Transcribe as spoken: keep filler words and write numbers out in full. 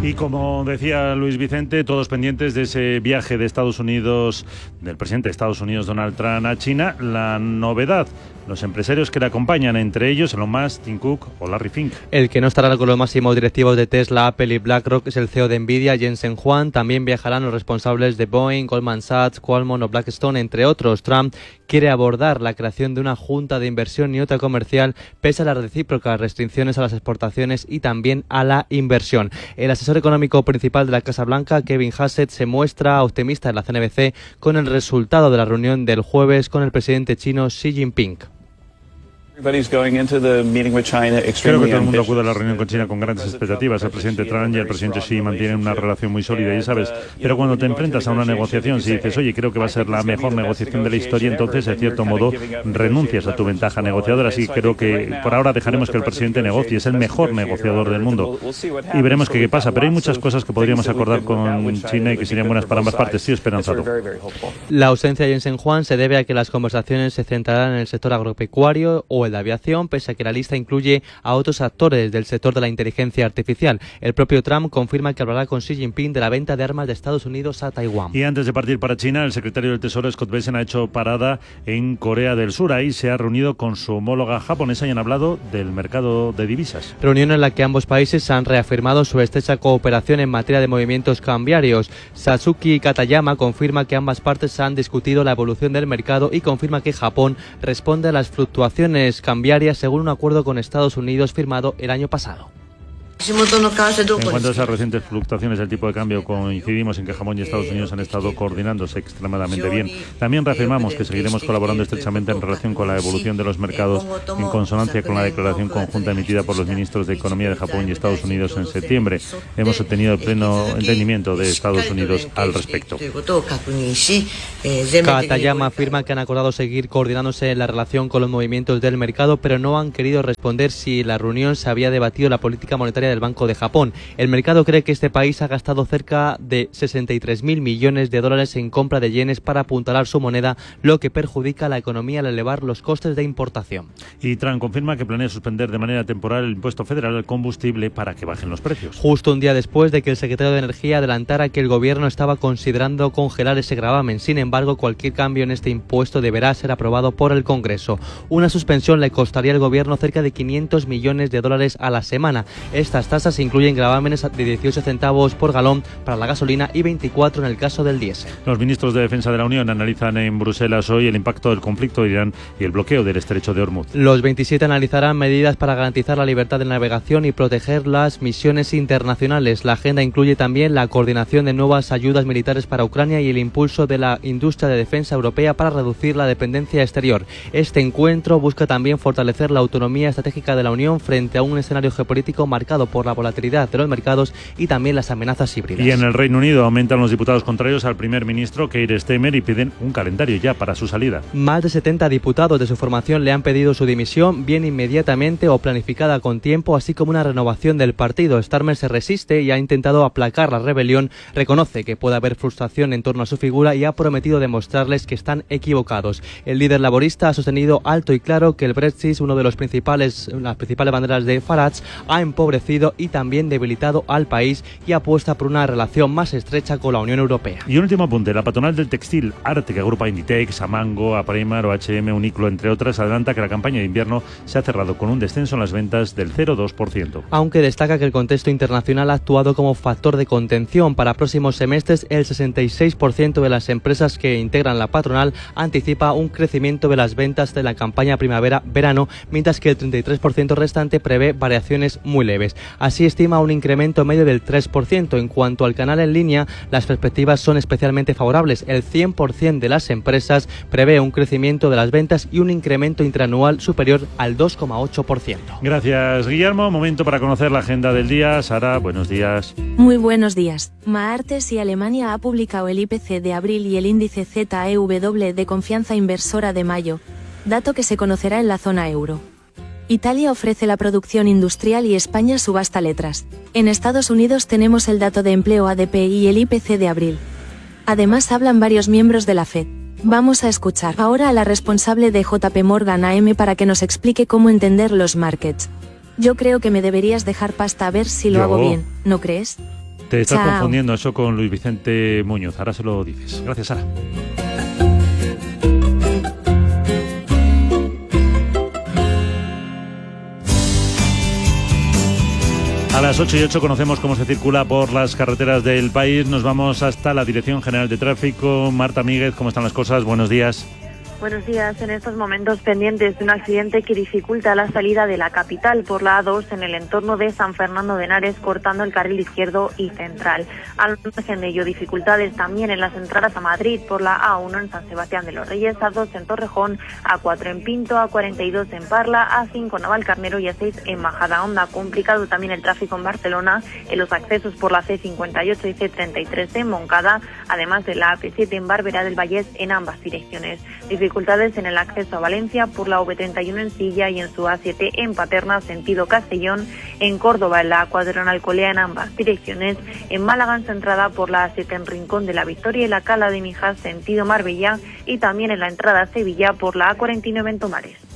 Y como decía Luis Vicente, todos pendientes de ese viaje de Estados Unidos, del presidente de Estados Unidos, Donald Trump, a China. La novedad, los empresarios que le acompañan, entre ellos Elon Musk, Tim Cook o Larry Fink. El que no estará con los máximos directivos de Tesla, Apple y BlackRock es el C E O de Nvidia, Jensen Huang. También viajarán los responsables de Boeing, Goldman Sachs, Qualcomm o Blackstone, entre otros. Trump quiere abordar la creación de una junta de inversión y otra comercial, pese a las recíprocas restricciones a las exportaciones y también a la inversión. El asesor económico principal de la Casa Blanca, Kevin Hassett, se muestra optimista en la C N B C con el resultado de la reunión del jueves con el presidente chino Xi Jinping. Creo que todo el mundo acude a la reunión con China con grandes expectativas. El presidente Trump y el presidente Xi mantienen una relación muy sólida, ya sabes. Pero cuando te enfrentas a una negociación, si dices, oye, creo que va a ser la mejor negociación de la historia, entonces, en cierto modo, renuncias a tu ventaja negociadora. Así que creo que por ahora dejaremos que el presidente negocie. Es el mejor negociador del mundo. Y veremos qué pasa. Pero hay muchas cosas que podríamos acordar con China y que serían buenas para ambas partes. Sí, esperanzado. La ausencia de Jensen Huang se debe a que las conversaciones se centrarán en el sector agropecuario o de aviación, pese a que la lista incluye a otros actores del sector de la inteligencia artificial. El propio Trump confirma que hablará con Xi Jinping de la venta de armas de Estados Unidos a Taiwán. Y antes de partir para China, el secretario del Tesoro, Scott Bessent, ha hecho parada en Corea del Sur. Ahí se ha reunido con su homóloga japonesa y han hablado del mercado de divisas. Reunión en la que ambos países han reafirmado su estrecha cooperación en materia de movimientos cambiarios. Satsuki Katayama confirma que ambas partes han discutido la evolución del mercado y confirma que Japón responde a las fluctuaciones cambiarias según un acuerdo con Estados Unidos firmado el año pasado. En cuanto a esas recientes fluctuaciones del tipo de cambio, coincidimos en que Japón y Estados Unidos han estado coordinándose extremadamente bien. También reafirmamos que seguiremos colaborando estrechamente en relación con la evolución de los mercados, en consonancia con la declaración conjunta emitida por los ministros de Economía de Japón y Estados Unidos en septiembre. Hemos obtenido el pleno entendimiento de Estados Unidos al respecto. Katayama afirma que han acordado seguir coordinándose en la relación con los movimientos del mercado, pero no han querido responder si en la reunión se había debatido la política monetaria del Banco de Japón. El mercado cree que este país ha gastado cerca de sesenta y tres mil millones de dólares en compra de yenes para apuntalar su moneda, lo que perjudica a la economía al elevar los costes de importación. Y Trump confirma que planea suspender de manera temporal el impuesto federal al combustible para que bajen los precios. Justo un día después de que el secretario de Energía adelantara que el gobierno estaba considerando congelar ese gravamen. Sin embargo, cualquier cambio en este impuesto deberá ser aprobado por el Congreso. Una suspensión le costaría al gobierno cerca de quinientos millones de dólares a la semana. Esta Estas tasas incluyen gravámenes de dieciocho centavos por galón para la gasolina y veinticuatro en el caso del diésel. Los ministros de Defensa de la Unión analizan en Bruselas hoy el impacto del conflicto de Irán y el bloqueo del estrecho de Hormuz. Los veintisiete analizarán medidas para garantizar la libertad de navegación y proteger las misiones internacionales. La agenda incluye también la coordinación de nuevas ayudas militares para Ucrania y el impulso de la industria de defensa europea para reducir la dependencia exterior. Este encuentro busca también fortalecer la autonomía estratégica de la Unión frente a un escenario geopolítico marcado por la volatilidad de los mercados y también las amenazas híbridas. Y en el Reino Unido aumentan los diputados contrarios al primer ministro Keir Starmer y piden un calendario ya para su salida. Más de setenta diputados de su formación le han pedido su dimisión, bien inmediatamente o planificada con tiempo, así como una renovación del partido. Starmer se resiste y ha intentado aplacar la rebelión, reconoce que puede haber frustración en torno a su figura y ha prometido demostrarles que están equivocados. El líder laborista ha sostenido alto y claro que el Brexit, uno de los principales, las principales banderas de Farage, ha empobrecido y también debilitado al país y apuesta por una relación más estrecha con la Unión Europea. Y un último apunte, la patronal del textil Arte, que agrupa a Inditex, a Mango, a Primark o H y M, Uniqlo, entre otras, adelanta que la campaña de invierno se ha cerrado con un descenso en las ventas del cero coma dos por ciento. Aunque destaca que el contexto internacional ha actuado como factor de contención. Para próximos semestres, el sesenta y seis por ciento de las empresas que integran la patronal anticipa un crecimiento de las ventas de la campaña primavera-verano, mientras que el treinta y tres por ciento restante prevé variaciones muy leves. Así estima un incremento medio del tres por ciento. En cuanto al canal en línea, las perspectivas son especialmente favorables. El cien por ciento de las empresas prevé un crecimiento de las ventas y un incremento interanual superior al dos coma ocho por ciento. Gracias, Guillermo. Momento para conocer la agenda del día. Sara, buenos días. Muy buenos días. Maartes y Alemania ha publicado el I P C de abril y el índice Z E W de confianza inversora de mayo, dato que se conocerá en la zona euro. Italia ofrece la producción industrial y España subasta letras. En Estados Unidos tenemos el dato de empleo A D P y el I P C de abril. Además hablan varios miembros de la Fed. Vamos a escuchar ahora a la responsable de J P Morgan A M para que nos explique cómo entender los markets. Yo creo que me deberías dejar pasta a ver si lo ¿Yo? hago bien, ¿no crees? Te estás Chao. confundiendo eso con Luis Vicente Muñoz. Ahora se lo dices. Gracias, Sara. A las ocho y ocho conocemos cómo se circula por las carreteras del país. Nos vamos hasta la Dirección General de Tráfico. Marta Míguez, ¿cómo están las cosas? Buenos días. Buenos días. En estos momentos pendientes de un accidente que dificulta la salida de la capital por la A dos en el entorno de San Fernando de Henares, cortando el carril izquierdo y central. Al margen de ello, dificultades también en las entradas a Madrid por la A uno en San Sebastián de los Reyes, A dos en Torrejón, A cuatro en Pinto, A cuarenta y dos en Parla, A cinco en Navalcarnero y A seis en Majadahonda. Complicado también el tráfico en Barcelona, en los accesos por la C cincuenta y ocho y C treinta y tres en Moncada, además de la A P siete en Barberá del Vallés en ambas direcciones. Dificultades en el acceso a Valencia por la V treinta y uno en Silla y en su A siete en Paterna, sentido Castellón, en Córdoba en la A cuatro en Alcolea en ambas direcciones, en Málaga en su entrada por la A siete en Rincón de la Victoria y la Cala de Mijas, sentido Marbella, y también en la entrada a Sevilla por la A cuarenta y nueve en Tomares.